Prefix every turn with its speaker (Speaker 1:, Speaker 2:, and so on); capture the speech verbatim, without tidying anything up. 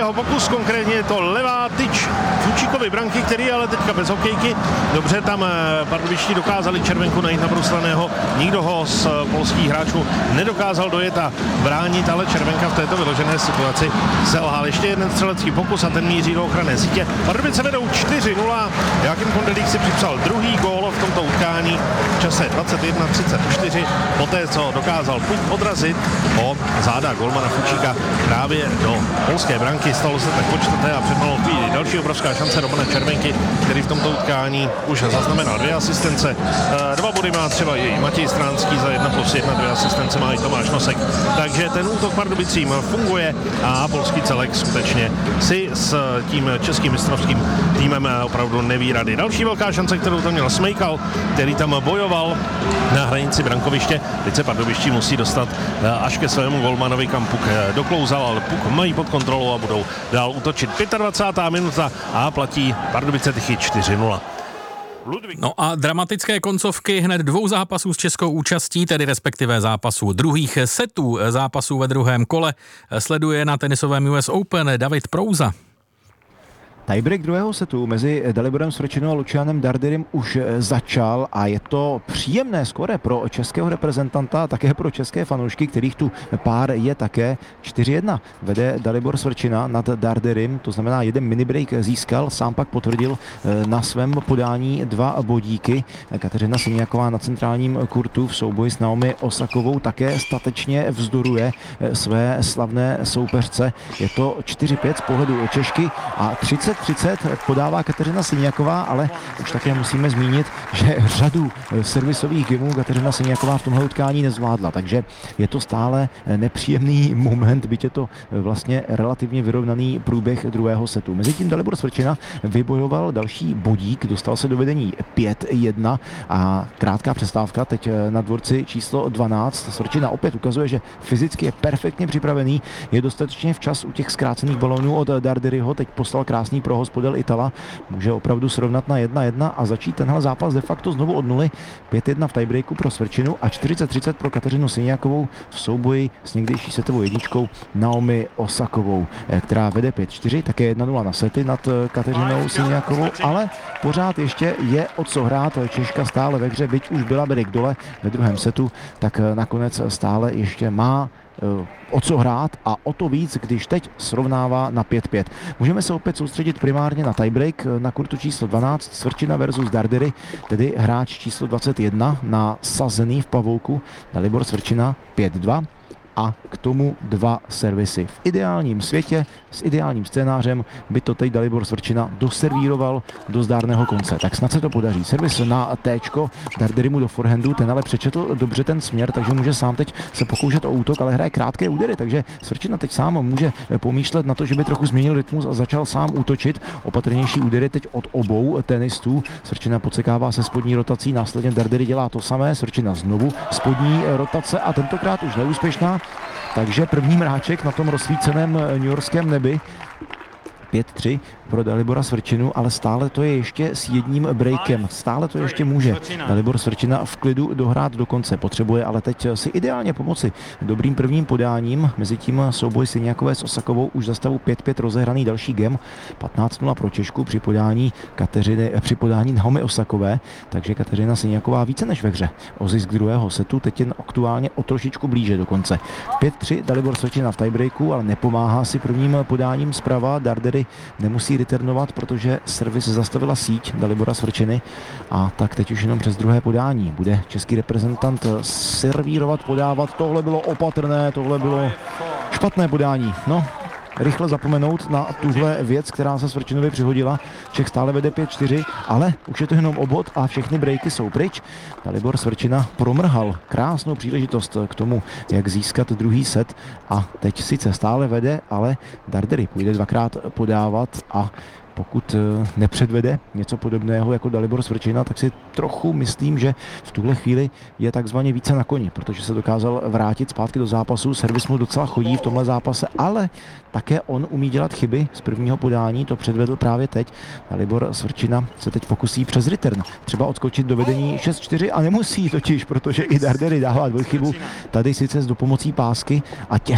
Speaker 1: jeho pokus, konkrétně je to levá tyč Fučíkovi branky, který ale teďka bez hokejky. Dobře tam pardubičtí dokázali červenku najít nabrusleného, nikdo ho z polských hráčů nedokázal dojet a bránit, ale červenka v této vyložené situaci selhal. Ještě jeden střelecký pokus a ten míří do ochranné sítě. Pardubice vedou čtyři nula. Jakým Kondelík si připsal druhý gól v tomto utkání v čase dvacet jedna třicet čtyři, poté co dokázal puk odrazit o záda golmana Fučíka právě do polské branky. Stalo se tak po čtvrté a před malou chvíli další obrovská šance Romana Červenky, který v tomto utkání už zaznamenal dvě asistence. Dva body má třeba i Matěj Stránský za jedna plus jedna, dvě asistence má i Tomáš Nosek. Takže ten útok Pardubicím funguje a polský celek skutečně si s tím českým mistrovským týmem opravdu neví rady. Další velká šance, kterou tam měl Smejkal, který tam bojoval na hranici brankoviště. Teď se pardubičtí musí dostat až ke svému golmanovi, kam puk doklouzal, ale puk mají pod kontrolou a budou dál útočit. dvacátá pátá minuta a platí Pardubice Tychy čtyři nula.
Speaker 2: No a dramatické koncovky hned dvou zápasů s českou účastí, tedy respektive zápasů druhých setů zápasů ve druhém kole, sleduje na tenisovém U S Open David Prouza.
Speaker 3: Tiebreak druhého setu mezi Daliborem Svrčinou a Lucianem Darderim už začal a je to příjemné skóre pro českého reprezentanta a také pro české fanoušky, kterých tu pár je také. čtyři jedna vede Dalibor Svrčina nad Darderim, to znamená jeden minibreak získal, sám pak potvrdil na svém podání dva bodíky. Kateřina Siniaková na centrálním kurtu v souboji s Naomi Osakovou také statečně vzdoruje své slavné soupeřce. Je to čtyři pět z pohledu Češky a třicet třicet podává Kateřina Siniaková, ale už také musíme zmínit, že řadu servisových gemů Kateřina Siniaková v tomhle utkání nezvládla, takže je to stále nepříjemný moment, byť je to vlastně relativně vyrovnaný průběh druhého setu. Mezitím Dalibor Svrčina vybojoval další bodík, dostal se do vedení pět jedna a krátká přestávka teď na dvorci číslo dvanáct. Svrčina opět ukazuje, že fyzicky je perfektně připravený, je dostatečně včas u těch zkrácených balónů od Darderyho, teď poslal krásný pro hospodel Itala, může opravdu srovnat na jedna jedna a začít tenhle zápas de facto znovu od nuly. pět jedna v tiebreaku pro Svrčinu a čtyřicet třicet pro Kateřinu Siniakovou v souboji s někdejší setovou jedničkou Naomi Osakovou, která vede pět čtyři, také jedna nula na sety nad Kateřinou Siniakovou, ale pořád ještě je o co hrát. Češka stále ve hře, byť už byla break dole ve druhém setu, tak nakonec stále ještě má o co hrát a o to víc, když teď srovnává na pět pět. Můžeme se opět soustředit primárně na tiebreak na kurtu číslo dvanáct, Svrčina versus Dardery, tedy hráč číslo dvacet jedna na sazený v pavouku Dalibor Svrčina pět dva. A k tomu dva servisy. V ideálním světě, s ideálním scénářem by to teď Dalibor Svrčina doservíroval do zdárného konce. Tak snad se to podaří. Servis na téčko, Dardery mu do forehandu, ten ale přečetl dobře ten směr, takže může sám teď se pokoušet o útok, ale hraje krátké údery, takže Svrčina teď sám může pomýšlet na to, že by trochu změnil rytmus a začal sám útočit. Opatrnější údery teď od obou tenistů. Svrčina podsekává se spodní rotací, následně Dardery dělá to samé, Svrčina znovu spodní rotace a tentokrát už neúspěšná. Takže první mráček na tom rozsvíceném newyorském nebi. pět tři pro Dalibora Svrčinu, ale stále to je ještě s jedním breakem. Stále to ještě může Dalibor Svrčina v klidu dohrát do konce. Potřebuje ale teď si ideálně pomoci dobrým prvním podáním. Mezitím souboj Siniakové s Osakovou už za stavu pět pět rozehraný další gem. patnáct nula pro Češku při podání Kateřiny, při podání Naomi Osakové, takže Kateřina Siniaková více než ve hře. O zisk druhého setu teď jen aktuálně o trošičku blíže do konce. pět tři Dalibor Svrčina v tiebreaku, ale nepomáhá si prvním podáním zprava. Dardery nemusí returnovat, protože servis zastavila síť Dalibora Svrčiny a tak teď už jenom přes druhé podání bude český reprezentant servírovat, podávat. Tohle bylo opatrné, tohle bylo špatné podání. No, rychle zapomenout na tuhle věc, která se Svrčinovi přihodila. Čech stále vede pět čtyři, ale už je to jenom o bod a všechny breaky jsou pryč. Dalibor Svrčina promrhal krásnou příležitost k tomu, jak získat druhý set a teď sice stále vede, ale Dardery půjde dvakrát podávat a pokud nepředvede něco podobného jako Dalibor Svrčina, tak si trochu myslím, že v tuhle chvíli je takzvaně více na koni, protože se dokázal vrátit zpátky do zápasu. Servis mu docela chodí v tomhle zápase, ale také on umí dělat chyby z prvního podání, to předvedl právě teď. Dalibor Svrčina se teď pokusí přes return třeba odskočit do vedení šest čtyři a nemusí totiž, protože i Dardery dává dvojchybu tady sice s dopomocí pásky a